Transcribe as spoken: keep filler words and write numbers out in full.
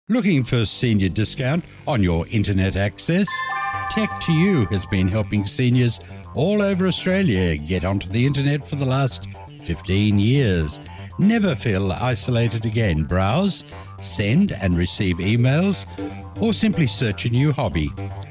Looking for senior discount on your internet access? Tech to You has been helping seniors all over Australia get onto the internet for the last fifteen years. Never feel isolated again. Browse, send and receive emails, or simply search a new hobby.